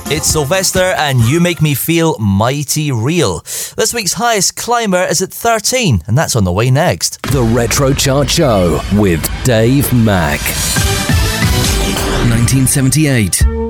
It's Sylvester and You Make Me Feel Mighty Real. This week's highest climber is at 13, and that's on the way next. The Retro Chart Show with Dave Mack. 1978.